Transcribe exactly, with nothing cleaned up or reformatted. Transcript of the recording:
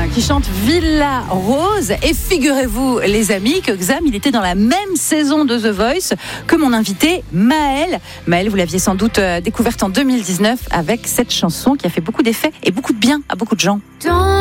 qui chante Villa Rose. Et figurez-vous, les amis, que Xam, il était dans la même saison de The Voice que mon invité Maël. Maël, vous l'aviez sans doute découverte en deux mille dix-neuf avec cette chanson qui a fait beaucoup d'effets et beaucoup de bien à beaucoup de gens.